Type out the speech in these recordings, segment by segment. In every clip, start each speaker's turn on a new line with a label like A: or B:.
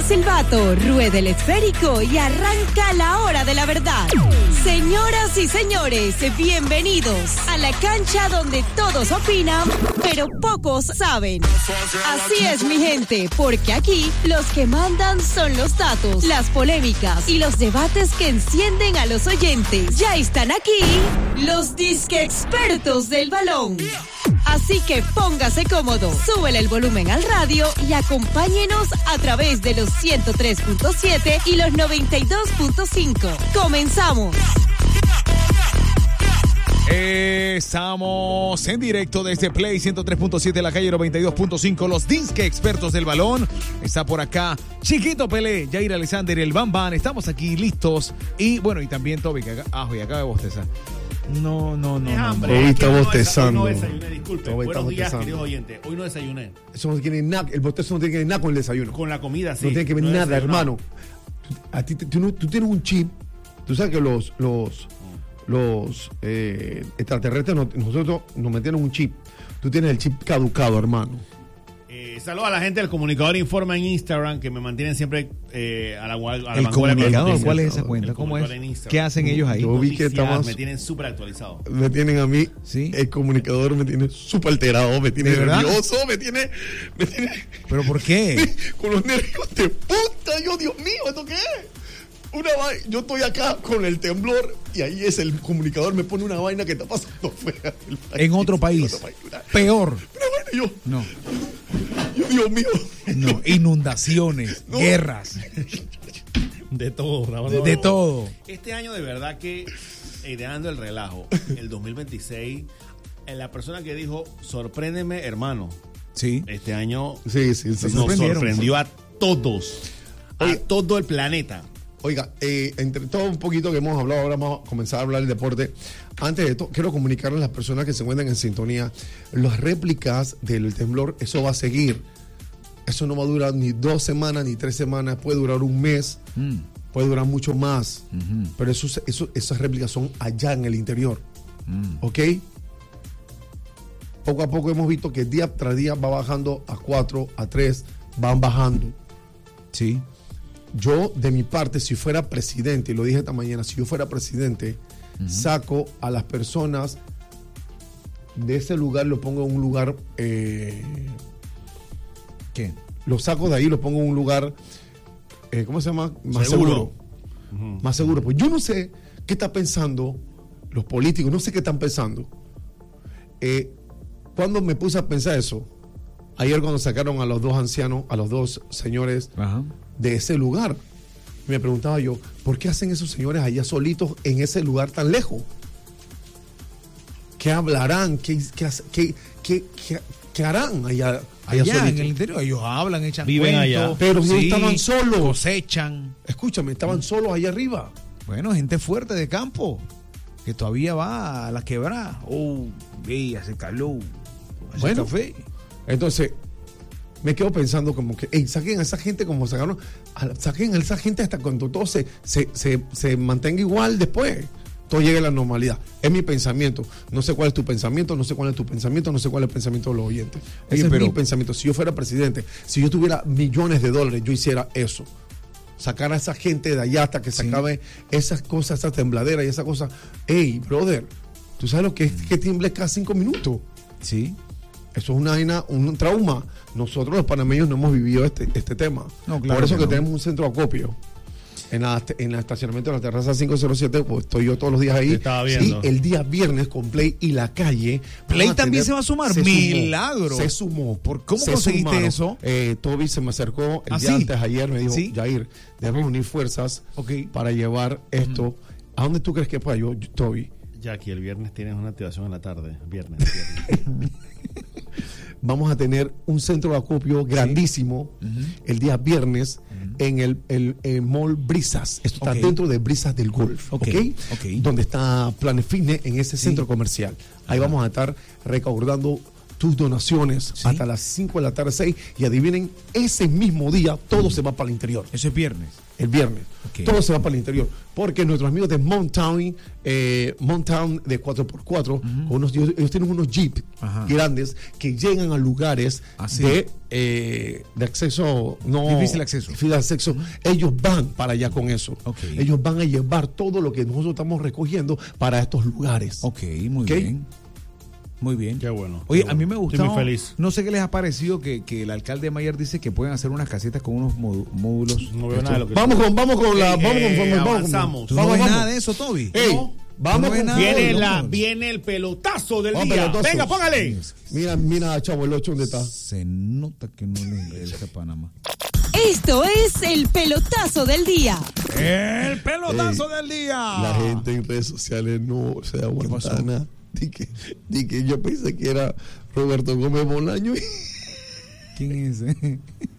A: el silbato, rueda el esférico y arranca la hora de la verdad. Señoras y señores, bienvenidos a la cancha donde todos opinan, pero pocos saben. Así es, mi gente, porque aquí los que mandan son los datos, las polémicas y los debates que encienden a los oyentes. Ya están aquí los disque expertos del balón. Así que póngase cómodo, súbele el volumen al radio y acompáñenos a través de los 103.7 y los 92.5. ¡Comenzamos!
B: Estamos en directo desde Play 103.7, la calle 92.5, los disque expertos del balón. Está por acá Chiquito Pelé, Jair Alexander, el Bam Bam. Estamos aquí listos. Y bueno, y también Toby, que acaba de bostezar. No.
C: Hoy está bostezando.
D: Hoy no desayuné, disculpe. Buenos días, queridos oyentes. Hoy no desayuné.
C: Eso no tiene nada, el bostezo no tiene que ver nada con el desayuno.
D: Con la comida, sí.
C: No tiene que ver nada, hermano. Tú tienes un chip. Tú sabes que los extraterrestres, nosotros nos metieron un chip. Tú tienes el chip caducado, hermano.
D: Saludos a la gente del Comunicador Informa en Instagram, que me mantienen siempre a la
B: ¿El Comunicador? ¿Cuál es esa cuenta? ¿Cómo es?
D: ¿Qué
B: hacen ellos ahí?
C: Yo vi que
D: me tienen súper actualizado.
C: Me tienen a mí,
B: ¿sí?
C: El Comunicador me tiene súper alterado, me tiene nervioso, me tiene...
B: ¿Pero por qué?
C: Con los nervios de puta, Dios mío, ¿esto qué es? Yo estoy acá con el temblor y ahí es el Comunicador, me pone una vaina que está pasando fuera del país.
B: En otro país. Peor.
C: Pero bueno,
B: No.
C: Dios mío.
B: No, inundaciones,
C: No.
B: Guerras.
D: De todo,
B: De todo.
D: Este año de verdad que, ideando el relajo, el 2026, la persona que dijo, sorpréndeme, hermano.
B: Sí.
D: Este año
C: Sí.
D: nos sorprendió a todos. A todo el planeta.
C: Oiga, entre todo un poquito que hemos hablado, ahora vamos a comenzar a hablar del deporte. Antes de esto, quiero comunicarles a las personas que se encuentran en sintonía, las réplicas del temblor, eso va a seguir. Eso no va a durar ni 2 semanas, ni 3 semanas, puede durar un mes, puede durar mucho más. Pero esas réplicas son allá en el interior. ¿Ok? Poco a poco hemos visto que día tras día va bajando a 4, a 3, van bajando.
B: Sí.
C: Yo, de mi parte, si fuera presidente, y lo dije esta mañana, si yo fuera presidente, saco a las personas de ese lugar, lo pongo en un lugar...
B: ¿Qué?
C: Lo saco de ahí, lo pongo en un lugar, ¿cómo se llama? Más seguro. Más seguro. Pues yo no sé qué están pensando los políticos, no sé qué están pensando. Cuando me puse a pensar eso, ayer cuando sacaron a los 2 ancianos, a los 2 señores...
B: Ajá.
C: de ese lugar, me preguntaba yo, ¿por qué hacen esos señores allá solitos en ese lugar tan lejos? ¿Qué hablarán? ¿Qué harán allá solitos?
B: En el interior ellos hablan, echan
D: Viven
B: cuentos,
D: allá.
C: Pero no estaban solos.
B: cosechan.
C: Escúchame, estaban solos allá arriba.
B: Bueno, gente fuerte de campo que todavía va a la quebrada. Hace calor, hace
C: Bueno.
B: café.
C: Entonces me quedo pensando como que, saquen a esa gente como sacaron, saquen a esa gente hasta cuando todo se mantenga igual después, todo llegue a la normalidad. Es mi pensamiento. No sé cuál es tu pensamiento, no sé cuál es tu pensamiento, no sé cuál es el pensamiento de los oyentes. Ese es mi pensamiento. Si yo fuera presidente, si yo tuviera millones de dólares, yo hiciera eso. Sacar a esa gente de allá hasta que se acabe esas cosas, esas tembladeras y esas cosas. Hey, brother, ¿tú sabes lo que es que tiemble cada 5 minutos?
B: Sí.
C: Eso es un trauma. Nosotros los panameños no hemos vivido este tema.
B: No, claro.
C: Por eso que
B: no.
C: tenemos un centro de acopio. En el estacionamiento de la terraza 507, pues estoy yo todos los días ahí.
D: Te estaba viendo.
C: Y el día viernes con Play y la calle.
B: Play también se va a sumar. Milagro.
C: Se sumó.
B: ¿Cómo conseguiste eso?
C: Toby se me acercó el día
B: ¿sí?
C: antes, ayer, me dijo,
B: ¿Sí?
C: Jair, debemos unir fuerzas para llevar esto. ¿A dónde tú crees que pueda yo, Toby?
D: Jackie, el viernes tienes una activación en la tarde. Viernes.
C: Vamos a tener un centro de acopio grandísimo el día viernes en el Mall Brisas. Esto está dentro de Brisas del Golf, ¿okay? Donde está Planet Fitness en ese centro comercial. Ahí vamos a estar recaudando tus donaciones hasta las 5 de la tarde, 6, y adivinen, ese mismo día todo se va para el interior.
B: Eso es viernes.
C: El viernes.
B: Okay.
C: Todo se va para el interior. Porque nuestros amigos de Mountown de 4x4, ellos tienen unos jeeps grandes que llegan a lugares de acceso,
B: difícil acceso.
C: Ellos van para allá con eso.
B: Okay.
C: Ellos van a llevar todo lo que nosotros estamos recogiendo para estos lugares.
B: Ok, muy bien. Muy bien.
D: Qué bueno.
B: Oye,
D: qué
B: a mí me
D: bueno.
B: gustó.
D: Estoy muy feliz.
B: No sé qué les ha parecido que el alcalde Mayer dice que pueden hacer unas casetas con unos módulos.
D: No veo nada de lo que
C: Vamos con
D: avanzamos.
B: ¿Tú no ves nada de eso, Toby?
C: No. Vamos
B: no ves
C: con
B: nada.
D: Viene el pelotazo del día.
C: Pelotazo.
D: Venga, póngale.
C: Mira, chavo, el 8 ¿dónde está?
B: Se nota que no le interesa Panamá.
A: Esto es el pelotazo del día.
B: El pelotazo del día.
C: La gente en redes sociales no se aguanta nada. Di que yo pensé que era Roberto Gómez Bolaño.
B: ¿Quién es ese?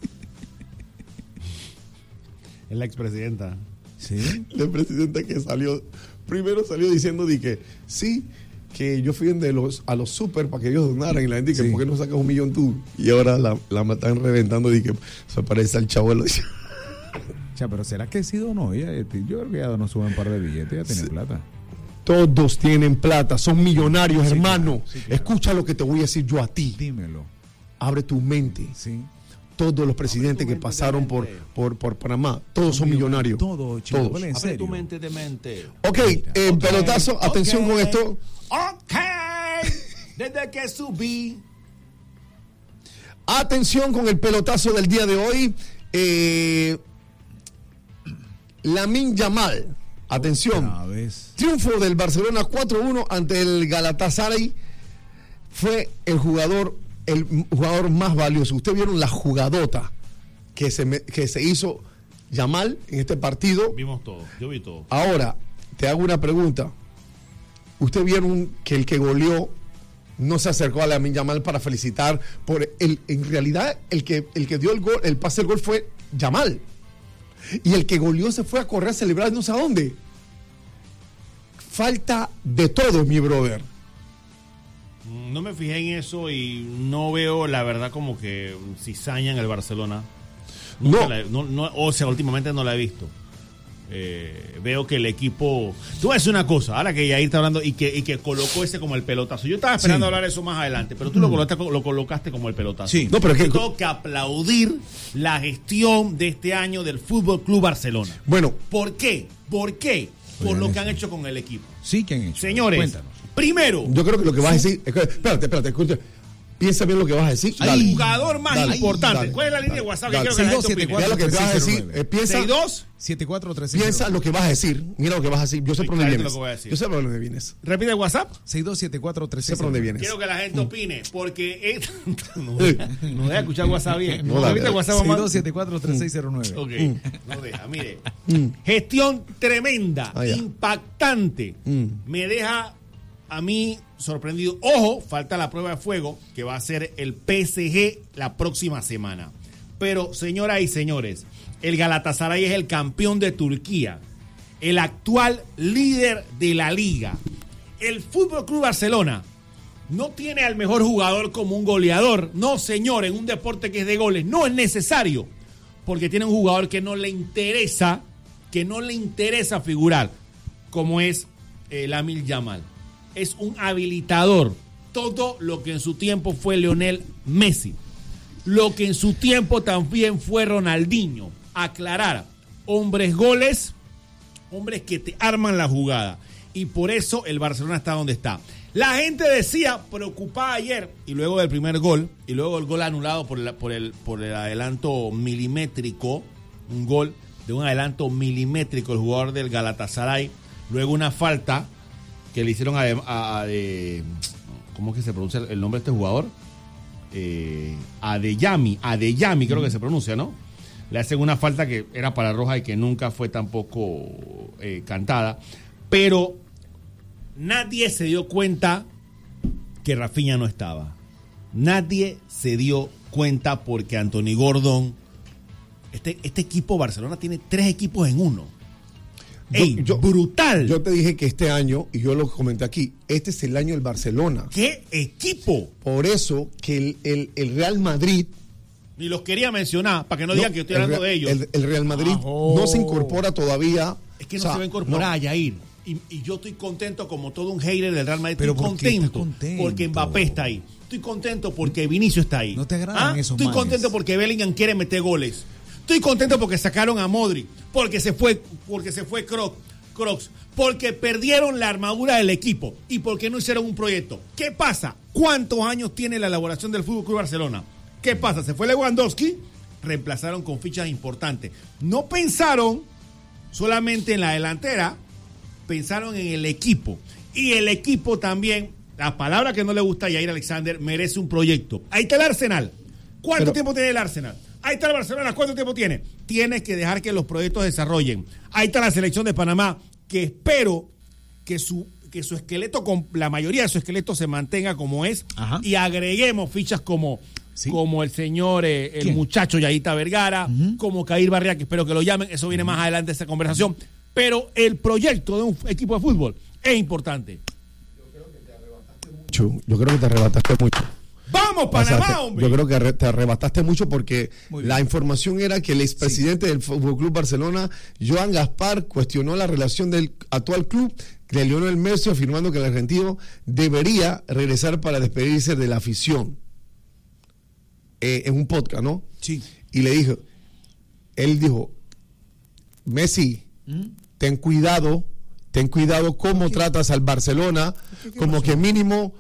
D: Es la expresidenta.
B: ¿Sí?
C: La presidenta que primero salió diciendo que sí, que yo fui a los super para que ellos donaran, y la gente dice, ¿por qué no sacas 1 millón tú? Y ahora la están reventando, que se parece al chavo de los...
B: Pero ¿será que sí donó ella? Yo creo que ya donó un par de billetes, ya tiene plata.
C: Todos tienen plata, son millonarios,
B: Sí,
C: hermano.
B: claro, sí, claro.
C: Escucha lo que te voy a decir yo a ti.
B: Dímelo.
C: Abre tu mente.
B: Sí.
C: Todos los presidentes que pasaron por Panamá, todos son millonarios.
B: Todo, chico.
C: Todos.
B: Vale, en
D: Abre
B: serio.
D: tu mente de mente.
C: Ok, pelotazo, atención con esto.
D: Ok. Desde que subí.
C: Atención con el pelotazo del día de hoy. Lamine Yamal. Atención.
B: Otra vez.
C: Triunfo del Barcelona 4-1 ante el Galatasaray. Fue el jugador más valioso. Ustedes vieron la jugadota que se hizo Yamal en este partido.
D: Vimos todo. Yo vi todo.
C: Ahora, te hago una pregunta. ¿Ustedes vieron que el que goleó no se acercó a Lamine Yamal para felicitar por en realidad el que dio el gol, el pase del gol fue Yamal? Y el que goleó se fue a correr a celebrar no sé a dónde. Falta de todo, mi brother.
D: No me fijé en eso y no veo la verdad como que cizaña en el Barcelona. O sea, últimamente no la he visto. Veo que el equipo... Tú vas a decir una cosa, ahora que Yair está hablando y que colocó ese como el pelotazo. Yo estaba esperando hablar eso más adelante, pero tú lo colocaste como el pelotazo.
B: Sí.
C: No, pero es que...
D: Tengo que aplaudir la gestión de este año del Fútbol Club Barcelona.
C: Bueno.
D: ¿Por qué? Por lo que han hecho con el equipo.
B: Sí, ¿qué han hecho?
D: Señores,
B: Cuéntanos.
D: primero...
C: Yo creo que lo que vas a decir... Espérate, escucha. Piensa bien lo que vas a decir.
D: El jugador más importante.
C: Dale.
D: ¿Cuál es la línea de WhatsApp que
C: Dale.
D: quiero que la gente opine?
B: 6274.
C: Mira lo que vas a decir.
B: 3609.
C: Piensa
D: 62.
B: 743609.
C: piensa lo que vas a decir. Mira lo que vas a decir. Yo sé por dónde
D: clarito
C: vienes.
D: lo que voy a decir.
C: Yo sé por dónde vienes.
D: Repite el WhatsApp.
B: 62743609.
C: Sé por dónde vienes.
D: Quiero que la gente opine, porque no deja escuchar WhatsApp bien.
C: No, dale.
D: Repite el WhatsApp, mamá.
B: 62743609.
D: Ok, no deja, mire. Gestión tremenda,
C: Ya.
D: impactante. Me deja a mí sorprendido. Ojo, falta la prueba de fuego que va a ser el PSG la próxima semana. Pero, señoras y señores, el Galatasaray es el campeón de Turquía, el actual líder de la liga. El Fútbol Club Barcelona no tiene al mejor jugador como un goleador. No, señor, en un deporte que es de goles no es necesario, porque tiene un jugador que no le interesa figurar, como es Lamine Yamal. Es un habilitador. Todo lo que en su tiempo fue Lionel Messi, lo que en su tiempo también fue Ronaldinho. Aclarar, hombres goles, hombres que te arman la jugada. Y por eso el Barcelona está donde está. La gente decía, preocupada ayer, y luego del primer gol, y luego el gol anulado por el adelanto milimétrico, un gol de un adelanto milimétrico, el jugador del Galatasaray, luego una falta que le hicieron a ¿cómo es que se pronuncia el nombre de este jugador? Adeyemi creo que se pronuncia, ¿no? Le hacen una falta que era para roja y que nunca fue tampoco cantada, pero nadie se dio cuenta que Rafinha no estaba. Nadie se dio cuenta porque Anthony Gordon, este equipo Barcelona tiene 3 equipos en uno. brutal.
C: Yo te dije que este año, y yo lo comenté aquí, este es el año del Barcelona.
D: ¡Qué equipo!
C: Por eso que el Real Madrid...
D: Ni los quería mencionar, para que no digan que estoy hablando de ellos.
C: El Real Madrid no se incorpora todavía.
D: Es que no se va a incorporar, Yair. Y yo estoy contento como todo un hater del Real Madrid. Estoy contento porque Mbappé está ahí. Estoy contento porque Vinicius está ahí.
B: ¿No te agradan esos
D: Estoy contento porque Bellingham quiere meter goles. Estoy contento porque sacaron a Modric, porque se fue Kroos, porque perdieron la armadura del equipo y porque no hicieron un proyecto. ¿Qué pasa? ¿Cuántos años tiene la elaboración del FC Barcelona? ¿Qué pasa? Se fue Lewandowski, reemplazaron con fichas importantes. No pensaron solamente en la delantera, pensaron en el equipo. Y el equipo también, la palabra que no le gusta a Jair Alexander, merece un proyecto. Ahí está el Arsenal. ¿Cuánto tiempo tiene el Arsenal? Ahí está el Barcelona. ¿Cuánto tiempo tiene? Tienes que dejar que los proyectos desarrollen. Ahí está la selección de Panamá, que espero que su esqueleto, la mayoría de su esqueleto se mantenga como es. Ajá. Y agreguemos fichas como el señor, el muchacho Yayita Vergara, como Kair Barria, que espero que lo llamen. Eso viene más adelante de esa conversación. Pero el proyecto de un equipo de fútbol es importante.
C: Yo creo que te arrebataste mucho.
D: ¡Vamos, Panamá, hombre!
C: Yo creo que te arrebataste mucho porque la información era que el expresidente del Fútbol Club Barcelona, Joan Gaspar, cuestionó la relación del actual club de Lionel Messi, afirmando que el argentino debería regresar para despedirse de la afición. En un podcast, ¿no?
B: Sí.
C: Y él dijo, Messi, ten cuidado cómo tratas al Barcelona, como que mínimo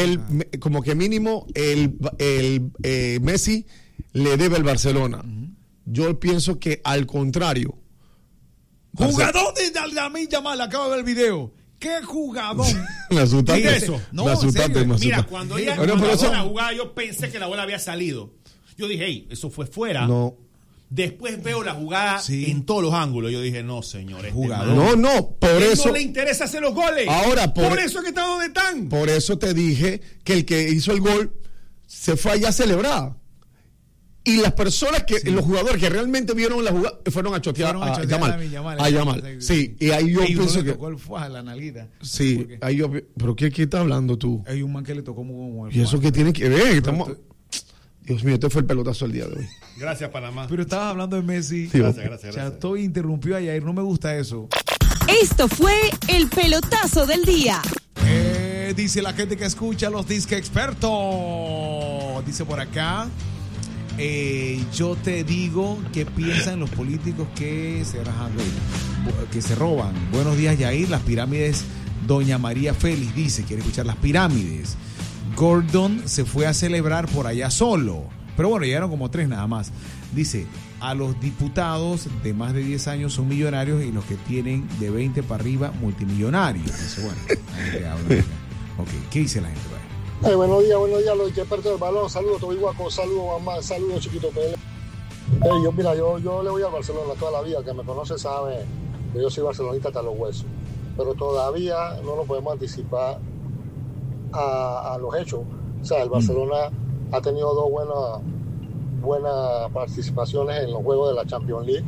C: Messi le debe al Barcelona. Yo pienso que al contrario.
B: Jugador de Lamine Yamal, acabo de ver el video. ¡Qué jugador!
C: Me asustaste.
B: Eso.
C: Me asustaste.
D: Mira, cuando ella la jugada, yo pensé que la bola había salido. Yo dije, hey, eso fue fuera.
C: No.
D: Después veo la jugada en todos los ángulos. Yo dije, no, señor.
C: Jugador. No, por eso.
D: No le interesa hacer los goles.
C: Ahora,
D: por eso es que está donde están.
C: Por eso te dije que el que hizo el gol se fue allá a celebrar. Y las personas los jugadores que realmente vieron la jugada fueron a chotear a Yamal. Sí, y ahí yo pienso que.
B: ¿Cuál fue a la nalguita?
C: Sí, ahí yo. ¿Pero qué estás hablando tú?
B: Hay un man que le tocó como.
C: ¿Y eso qué tiene que ver? Dios mío, este fue el pelotazo del día de hoy.
D: Gracias, Panamá.
B: Pero estabas hablando de Messi.
C: Sí,
D: gracias.
B: Ya estoy interrumpido a Yair, no me gusta eso.
A: Esto fue el pelotazo del día.
B: Dice la gente que escucha los disque expertos. Dice por acá. Yo te digo qué piensan los políticos que se roban. Buenos días, Yair. Las pirámides. Doña María Félix dice, quiere escuchar las pirámides. Gordon se fue a celebrar por allá solo. Pero bueno, llegaron como 3 nada más. Dice, a los diputados de más de 10 años son millonarios y los que tienen de 20 para arriba, multimillonarios. Dice, bueno, la gente habla. Ok, ¿qué dice la gente?
E: Buenos días, los expertos del balón. Saludos, Toby Guaco, saludos, mamá, saludos, chiquito Pele. Yo le voy al Barcelona toda la vida. El que me conoce sabe que yo soy barcelonista hasta los huesos. Pero todavía no nos podemos anticipar a los hechos. O sea, el Barcelona ha tenido 2 buenas participaciones en los juegos de la Champions League.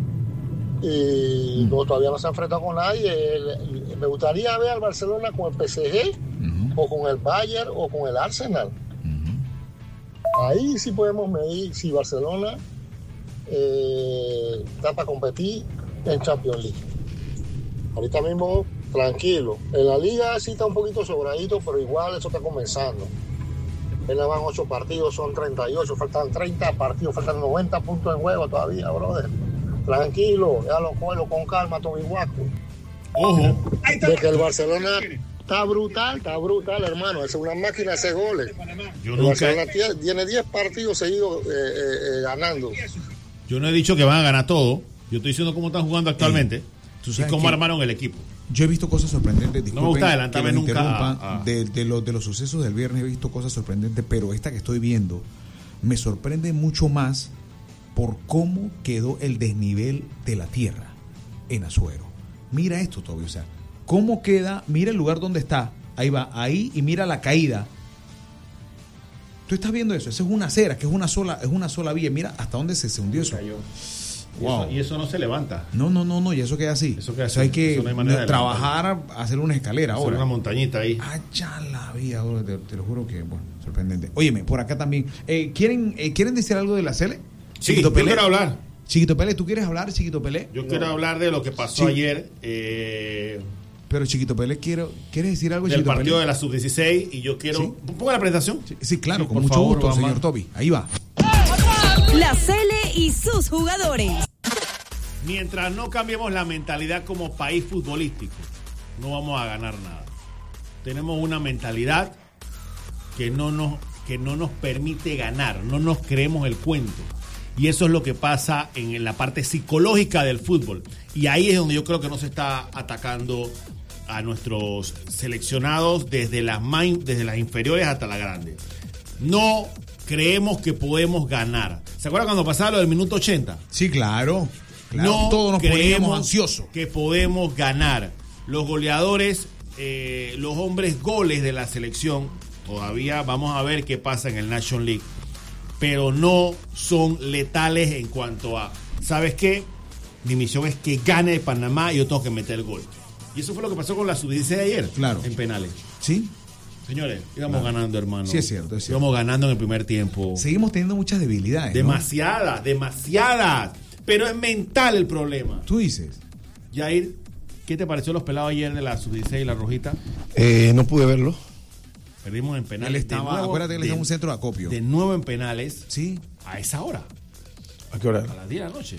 E: Y todavía no se ha enfrentado con nadie. Me gustaría ver al Barcelona con el PSG o con el Bayern o con el Arsenal. Ahí sí podemos medir si Barcelona está para competir en Champions League. Ahorita mismo tranquilo. En la liga sí está un poquito sobradito, pero igual eso está comenzando. Apenas van 8 partidos, son 38, faltan 30 partidos, faltan 90 puntos en juego todavía, brother. Tranquilo, déjalo con calma, Toby Guaco.
D: Ojo.
E: De que el Barcelona está brutal, hermano. Es una máquina de hacer goles. El Barcelona tiene 10 partidos seguidos ganando.
D: Yo no he dicho que van a ganar todo. Yo estoy diciendo cómo están jugando actualmente y cómo armaron el equipo.
B: Yo he visto cosas sorprendentes. Disculpen,
D: no me gusta adelantarme nunca.
B: De los sucesos del viernes he visto cosas sorprendentes, pero esta que estoy viendo me sorprende mucho más por cómo quedó el desnivel de la tierra en Azuero. Mira esto, Toby, o sea, cómo queda, mira el lugar donde está, ahí va, ahí, y mira la caída. Tú estás viendo eso, esa es una acera, que es una sola vía, mira hasta dónde se hundió eso. Wow.
D: Y eso no se levanta.
B: No, y eso queda así.
D: Eso queda
B: Eso
D: así.
B: hay que
D: Eso no hay manera de
B: trabajar, hacer una escalera
D: Hacer
B: ahora.
D: una montañita ahí.
B: Ya la vida, bro, te lo juro que, bueno, sorprendente. Óyeme, por acá también. ¿Quieren decir algo de la Sele?
D: Sí, yo quiero hablar.
B: Chiquito Pelé, ¿tú quieres hablar, Chiquito Pelé?
D: Yo quiero hablar de lo que pasó
B: Sí.
D: ayer.
B: Pero Chiquito Pelé, ¿quieres decir algo,
D: Del
B: Chiquito
D: partido
B: Pelé?
D: de la Sub-16 y yo quiero...
B: Sí.
D: ¿Pongo la presentación?
B: Sí, claro,
D: Sí,
B: con
D: por
B: mucho
D: favor,
B: gusto,
D: mamá.
B: señor Toby. Ahí va.
A: La Cele y sus jugadores.
D: Mientras no cambiemos la mentalidad como país futbolístico, no vamos a ganar nada. Tenemos una mentalidad que no nos permite ganar, no nos creemos el cuento. Y eso es lo que pasa en la parte psicológica del fútbol. Y ahí es donde yo creo que no se está atacando a nuestros seleccionados desde las inferiores hasta la grande. No creemos que podemos ganar. ¿Se acuerdan cuando pasaba lo del minuto 80?
B: Sí, claro.
D: No
B: todos nos poníamos
D: creemos
B: ansiosos.
D: que podemos ganar. Los goleadores, los hombres goles de la selección, todavía vamos a ver qué pasa en el National League, pero no son letales en cuanto a, ¿sabes qué? Mi misión es que gane Panamá y yo tengo que meter el gol. Y eso fue lo que pasó con la Sub-16 de ayer,
B: Claro.
D: en penales.
B: Sí.
D: Señores, íbamos ganando, hermano.
B: Sí, es cierto, es cierto.
D: Íbamos ganando en el primer tiempo.
B: Seguimos teniendo muchas debilidades, ¿no?
D: Demasiadas. Pero es mental el problema.
B: Tú dices.
D: Jair, ¿qué te pareció los pelados ayer de la Sub-16 y la Rojita?
C: No pude verlo.
D: Perdimos en
B: Él
D: penales.
B: estaba, acuérdate que él está en un centro de acopio.
D: De nuevo en penales.
B: Sí.
D: A esa hora.
C: ¿A qué hora?
D: A las 10 de la noche.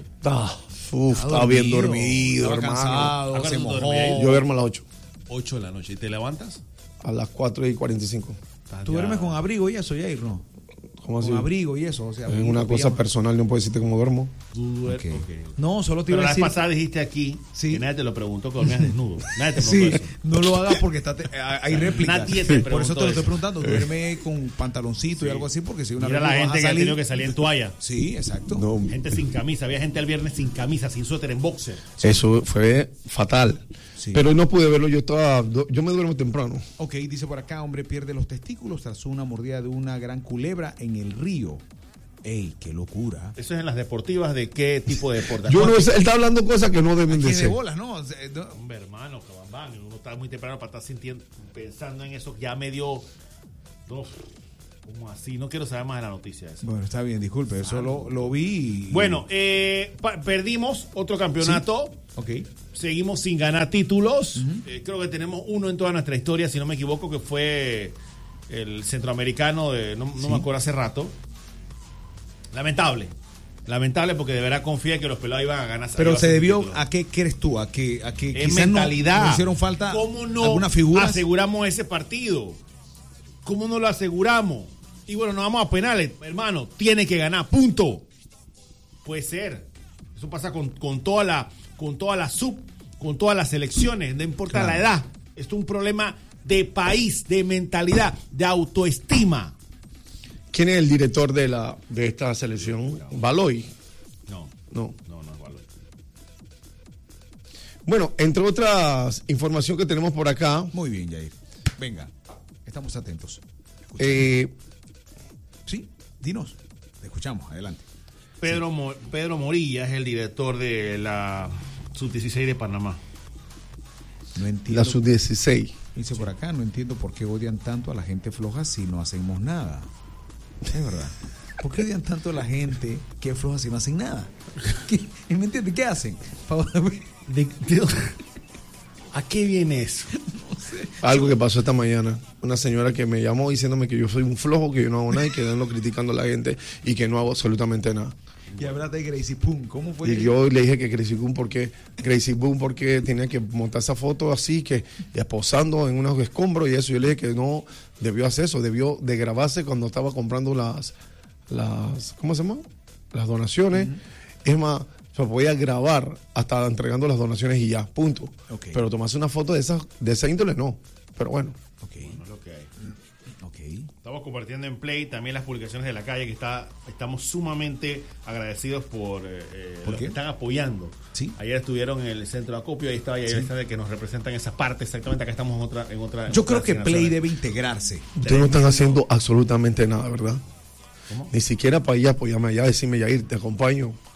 C: Estaba bien dormido,
B: estaba
C: hermano.
B: cansado,
D: ¿A
B: se
D: cuánto
B: mojó.
D: dormía?
C: Yo duermo a las 8,
D: 8 de la noche. ¿Y te levantas?
C: a las 4:45.
B: Tú duermes con abrigo y eso, Jair, ¿no?
C: ¿Cómo así?
B: Con abrigo y eso, o sea.
C: Es una cosa
B: pijama.
C: personal, no puedo decirte cómo duermo.
B: Ok. No, solo te
D: Pero
B: iba
D: la
B: a
D: vez
B: decir.
D: pasada dijiste aquí
B: Sí.
D: que nadie te lo preguntó que dormías desnudo. Nadie te
B: Sí,
D: preguntó eso.
B: no lo hagas porque hay réplicas.
D: Nadie te
B: Por eso te lo estoy
D: preguntó
B: preguntando. Duerme con pantaloncito y algo así porque si una
D: Mira
B: vez
D: la
B: vas
D: gente
B: a
D: que ha
B: salir-
D: tenido que salir en toalla.
B: Sí, exacto.
C: No,
D: Gente sin camisa. Había gente el viernes sin camisa, sin suéter, en boxer.
C: eso fue fatal.
B: Sí.
C: Pero no pude verlo, yo me duermo temprano.
B: Ok, dice por acá, hombre pierde los testículos tras una mordida de una gran culebra en el río. ¡Ey, qué locura!
D: Eso es en las deportivas. ¿De qué tipo de deporte?
C: Yo no sé, él está hablando cosas que no deben
B: Aquí
C: de
B: de
C: ser.
B: bolas, ¿no? O sea, no.
D: Hombre, hermano, cabambán, uno está muy temprano para estar pensando en eso, ya medio... Uf, ¿cómo así? No quiero saber más de la noticia de eso.
B: Bueno, está bien, disculpe, eso lo vi. y-
D: Bueno, perdimos otro campeonato.
B: Ok.
D: Seguimos sin ganar títulos. Creo que tenemos uno en toda nuestra historia, si no me equivoco, que fue el centroamericano de no me acuerdo hace rato. Lamentable porque de verdad confía que los pelados iban a ganar.
B: Pero
D: iban
B: se
D: hacer
B: debió,
D: títulos.
B: ¿a qué crees tú? ¿A que
D: Es
B: quizás
D: mentalidad.
B: no hicieron falta
D: ¿Cómo no
B: algunas figuras?
D: aseguramos ese partido? ¿Cómo no lo aseguramos? Y bueno, nos vamos a penales, hermano. Tiene que ganar, punto. Puede ser. Eso pasa con todas las selecciones, no importa
B: Claro.
D: la edad. Esto es un problema de país, de mentalidad, de autoestima.
C: ¿Quién es el director de esta selección? Baloy.
D: No es valor.
C: Bueno, entre otras información que tenemos por acá,
B: Muy bien, Jair. Venga, estamos atentos. Sí, dinos. Te escuchamos, adelante.
D: Pedro Morilla es el director de la Sub-16 de Panamá.
B: No entiendo.
C: la sub-16.
B: Dice por acá, no entiendo por qué odian tanto a la gente floja si no hacemos nada. Es verdad. ¿Por qué odian tanto a la gente que es floja si no hacen nada? ¿Me entiendes? ¿Qué hacen?
D: ¿A qué viene eso?
C: Algo que pasó esta mañana. Una señora que me llamó diciéndome que yo soy un flojo, que yo no hago nada y que ando criticando a la gente y que no hago absolutamente nada.
B: Y hablaste de Gracie Pum. ¿Cómo fue?
C: Y yo le dije que Gracie Boom porque tenía que montar esa foto así, que posando en unos escombros y eso. Yo le dije que no debió hacer eso, debió de grabarse cuando estaba comprando las ¿cómo se llama? Las donaciones. Es más, se podía grabar hasta entregando las donaciones y ya, punto.
B: Ok.
C: Pero tomarse una foto de esa índole, no. Pero bueno.
B: Ok,
D: No es lo que hay.
B: ok.
D: Estamos compartiendo en Play también las publicaciones de la calle que estamos sumamente agradecidos por los
B: qué?
D: que están apoyando.
B: Sí.
D: Ayer estuvieron en el centro de acopio, ahí estaba Yair Alexander, que nos representa en esa parte exactamente. Acá estamos en otra.
B: Yo creo
D: otras
B: que Play
D: asignaciones.
B: debe integrarse.
C: Ustedes no están haciendo absolutamente nada, ¿verdad?
D: ¿Cómo?
C: Ni siquiera para ir a apoyarme allá, decirme, Yair, te acompaño.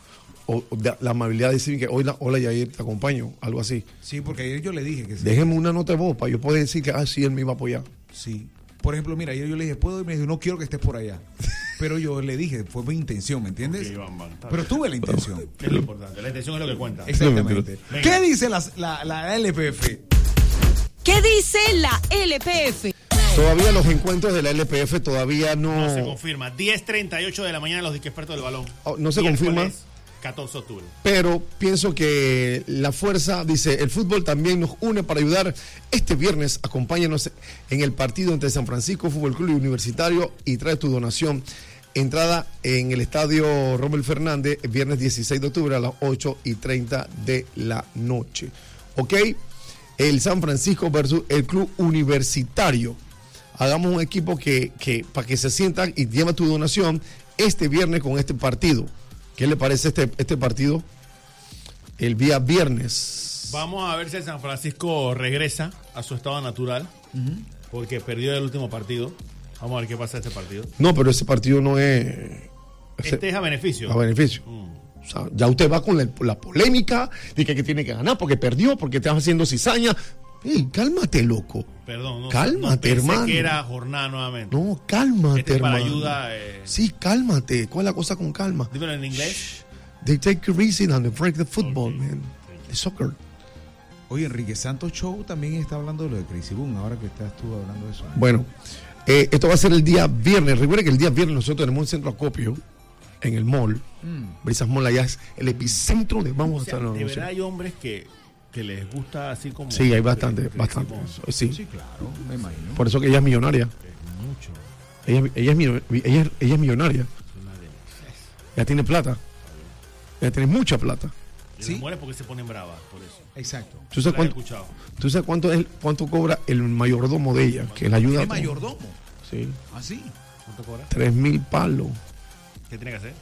C: la amabilidad de decir que hola Yair, te acompaño, algo así.
B: Sí, porque ayer yo le dije que sí.
C: Déjeme una nota de voz para yo poder decir que sí, él me iba a apoyar.
B: Sí. Por ejemplo, mira, ayer yo le dije, ¿puedo irme? No quiero que estés por allá. Pero yo le dije, fue mi intención, ¿me entiendes?
D: Ok, Bam,
B: Pero tuve la intención.
D: Es lo importante. La intención es lo que cuenta.
B: Exactamente.
D: Venga.
B: ¿Qué dice la LPF?
A: ¿Qué dice la LPF?
C: Todavía los encuentros de la LPF todavía
D: No se confirma. 10:38 de la mañana los disque expertos del balón.
C: No se confirma.
D: Miércoles 14 de octubre.
C: Pero pienso que la fuerza, dice, el fútbol también nos une para ayudar. Este viernes acompáñanos en el partido entre San Francisco Fútbol Club y Universitario y trae tu donación. Entrada en el estadio Rommel Fernández, viernes 16 de octubre a las 8:30 de la noche. ¿Ok? El San Francisco versus el Club Universitario. Hagamos un equipo que para que se sientan y lleva tu donación este viernes con este partido. ¿Qué le parece este partido? El día viernes.
D: Vamos a ver si el San Francisco regresa a su estado natural, porque perdió el último partido. Vamos a ver qué pasa este partido.
C: No, pero ese partido no es...
D: Este es a beneficio.
C: A beneficio. O sea, ya usted va con la polémica de que tiene que ganar porque perdió, porque te vas haciendo cizaña. Ey, cálmate, loco.
D: Perdón,
C: cálmate,
D: pensé
C: hermano.
D: que era jornada nuevamente.
C: No, cálmate,
D: Para
C: hermano.
D: ayuda.
C: Sí, cálmate. ¿Cuál es la cosa con calma?
D: Dímelo en inglés.
C: They take it easy and they break the football, man. The soccer.
B: Oye, Enrique Santos Show también está hablando de lo de Crazy Boom, ahora que estás tú hablando de eso.
C: Bueno, esto va a ser el día viernes. Recuerda que el día viernes nosotros tenemos un centro acopio en el mall. Brisas Mall allá es el epicentro de vamos a estar.
D: De verdad hay hombres que les gusta así como...
C: Sí, hay bastante. Sí.
B: Sí, claro, me imagino.
C: Por eso que ella es millonaria.
D: Mucho.
C: Ella es millonaria. Ella tiene plata. Ella tiene mucha plata.
D: Y
B: Sí.
D: las mujeres porque se ponen bravas, por eso.
B: Exacto.
C: ¿Tú sabes
D: Lo he
C: cuánto,
D: escuchado.
C: ¿tú sabes cuánto cobra el mayordomo de ella? Que la ayuda.
B: ¿Qué mayordomo?
C: Sí.
B: Así.
D: ¿Cuánto cobra?
C: 3,000 palos.
D: ¿Qué tiene que hacer?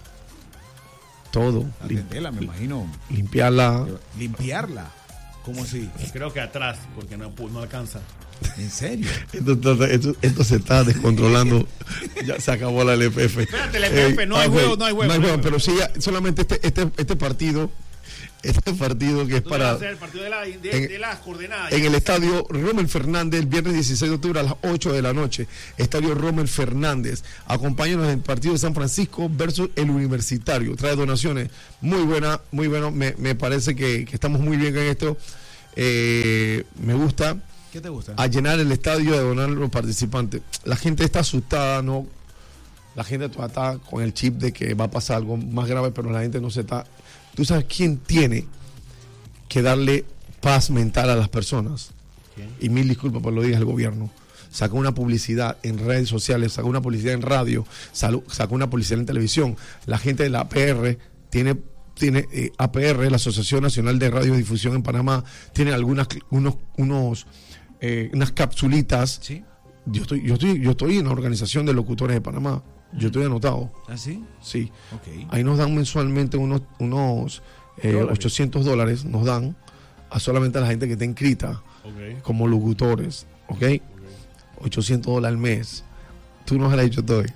C: Todo.
B: Atenderla, me imagino.
C: Limpiarla.
B: Limpiarla. ¿Cómo así?
D: Creo que atrás, porque no alcanza.
B: ¿En serio?
C: Esto se está descontrolando. Ya se acabó la LPF.
D: Espérate, la LPF, no hay juego, no hay juego.
C: Pero sí, solamente este partido que es
D: Tú
C: para...
D: vas a hacer el partido de las coordenadas.
C: En el estadio Rommel Fernández, el viernes 16 de octubre a las 8 de la noche. Estadio Rommel Fernández. Acompáñanos en el partido de San Francisco versus el Universitario. Trae donaciones. Muy buena, muy bueno. Me parece que estamos muy bien en esto. Me gusta.
B: ¿Qué te gusta?
C: A llenar el estadio, de donar a los participantes. La gente está asustada, ¿no? La gente todavía está con el chip de que va a pasar algo más grave, pero la gente no se está... ¿Tú sabes quién tiene que darle paz mental a las personas?
D: ¿Quién?
C: Y mil disculpas por lo diga el gobierno. Sacó una publicidad en redes sociales, sacó una publicidad en radio, sacó una publicidad en televisión. La gente de la APR tiene APR, la Asociación Nacional de Radiodifusión en Panamá, tiene unas capsulitas.
B: ¿Sí?
C: Yo estoy en la Organización de Locutores de Panamá. Yo estoy anotado.
B: ¿Ah, sí?
C: Sí.
B: Ok.
C: Ahí nos dan mensualmente unos $800 nos dan a solamente a la gente que está inscrita
D: Ok.
C: como locutores, ¿ok? $800 al mes. Tú no has hecho todo.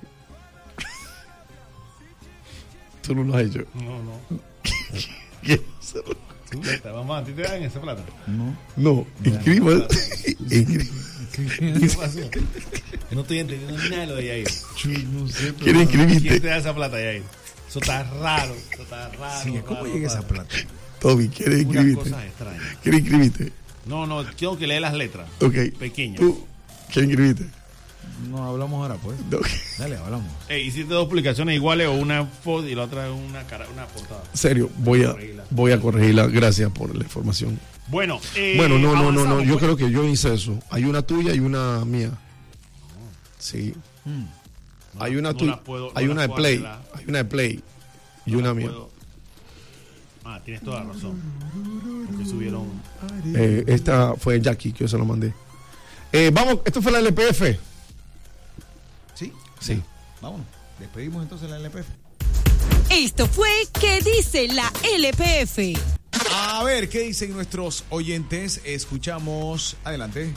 C: Tú no lo has hecho.
D: No.
C: ¿Qué?
D: Vamos, ¿a ti te dan esa plata?
C: No, inscribo.
D: ¿Qué pasó? No estoy entendiendo nada de lo de Yair.
C: ¿Quieres
D: ¿Quién te
C: inscribirte?
D: da esa plata, Yair? Eso está raro.
B: Sí, ¿cómo llega esa plata?
C: Toby, ¿quieres
D: Unas
C: inscribirte?
D: cosas extrañas.
C: ¿Quieres inscribirte?
D: No, tengo que leer las letras.
C: Ok.
D: Pequeñas.
C: ¿Tú quieres inscribirte?
B: No hablamos ahora, pues.
C: No.
B: Dale, hablamos.
D: ¿Hiciste dos publicaciones iguales o una foto y la otra una portada?
C: Serio, voy a corregirla. Gracias por la información.
D: Bueno,
C: Bueno, no.
D: avanzamos,
C: Yo
D: pues.
C: creo que yo hice eso. Hay una tuya y una mía. Sí.
D: No,
C: Hay una
D: no
C: tuya.
D: las puedo-
C: Hay
D: no
C: una
D: las
C: de
D: puedo
C: Play.
D: arreglar.
C: Hay una de Play y
D: No
C: una
D: las
C: mía.
D: puedo- Tienes toda la razón. Porque subieron.
C: Esta fue Jackie que yo se lo mandé. Vamos, esto fue la LPF.
B: ¿Sí?
C: Sí.
B: Vámonos. Despedimos entonces la LPF.
A: Esto fue ¿Qué dice la LPF?
B: A ver, ¿qué dicen nuestros oyentes? Escuchamos. Adelante.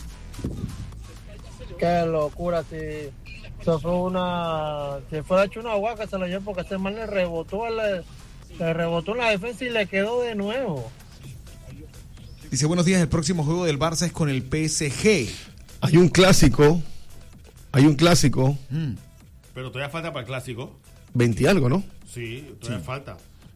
F: Qué locura, si eso fue si fuera hecho una guaca, se lo llevó porque ese man le rebotó Se rebotó en la defensa y le quedó de nuevo.
B: Dice, buenos días, el próximo juego del Barça es con el PSG.
C: Hay un clásico.
D: Pero todavía falta para el clásico.
C: 20 y algo, ¿no?
D: Sí, todavía falta.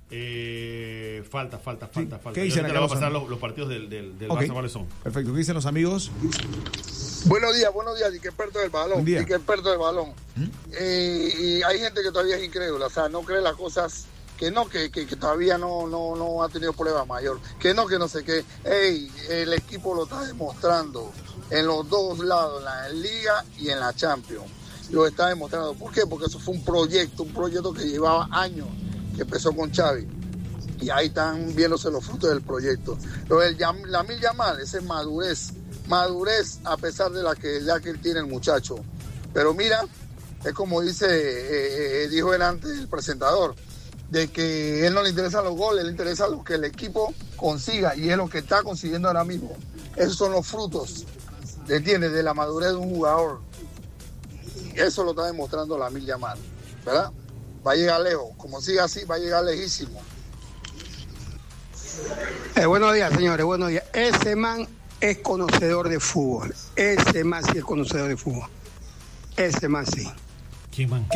D: Falta.
B: ¿Qué dicen acá?
D: Vamos a pasar los partidos del
B: Okay.
D: Barça, ¿cuáles son?
B: Perfecto, ¿qué dicen los amigos?
E: Buenos días, Dique experto del balón.
B: Buen día.
E: Dique experto del balón. Y hay gente que todavía es incrédula, o sea, no cree las cosas, que todavía no ha tenido prueba mayor, que no sé qué. El equipo lo está demostrando en los dos lados, en la Liga y en la Champions. Lo está demostrando. ¿Por qué? Porque eso fue un proyecto que llevaba años, que empezó con Xavi. Y ahí están viéndose los frutos del proyecto. Lo del Lamine Yamal, esa es madurez a pesar de la que ya que él tiene el muchacho. Pero mira, es como dijo él antes el presentador, de que a él no le interesan los goles, le interesa lo que el equipo consiga, y es lo que está consiguiendo ahora mismo. Esos son los frutos, ¿entiendes?, de la madurez de un jugador. Eso lo está demostrando Lamine Yamal, ¿verdad? Va a llegar lejos, como siga así, va a llegar lejísimo.
G: Buenos días, señores, buenos días. Ese man es conocedor de fútbol. Ese man sí es conocedor de fútbol. Ese man sí.
D: ¿Qué man?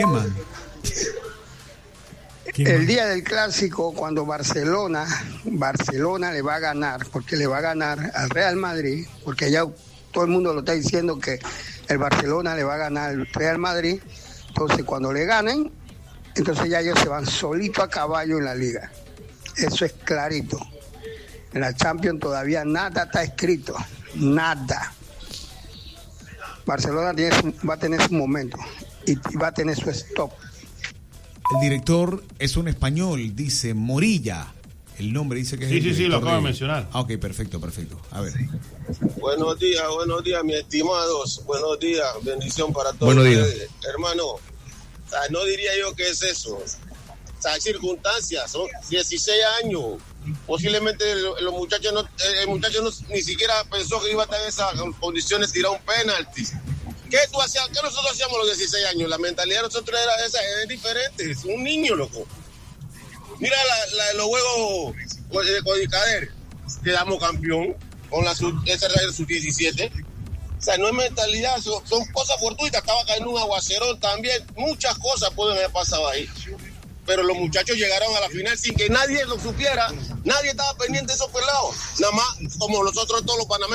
G: El día del clásico, cuando Barcelona le va a ganar, porque le va a ganar al Real Madrid, porque ya todo el mundo lo está diciendo que el Barcelona le va a ganar al Real Madrid. Entonces, cuando le ganen, entonces ya ellos se van solito a caballo en la liga. Eso es clarito. En la Champions todavía nada está escrito. Nada. Barcelona va a tener su momento y va a tener su stop.
B: El director es un español, dice Morilla. El nombre dice que es
D: Sí, lo acabo de mencionar.
B: Ah, ok, perfecto. A ver.
H: Buenos días, mis estimados. Buenos días, bendición para todos.
C: Buenos días.
H: Ustedes. Hermano, o sea, no diría yo que es eso. O sea, circunstancias, son 16 años. Posiblemente el muchacho no ni siquiera pensó que iba a estar en esas condiciones de tirar un penalti. ¿Qué nosotros hacíamos a los 16 años? La mentalidad de nosotros era es diferente. Es un niño, loco. Mira los juegos de Codicader. Quedamos campeón con esa era el sub-17. O sea, no es mentalidad, son cosas fortuitas. Estaba cayendo un aguacerón también. Muchas cosas pueden haber pasado ahí. Pero los muchachos llegaron a la final sin que nadie lo supiera. Nadie estaba pendiente de esos pelados. Nada más, como nosotros todos los panameños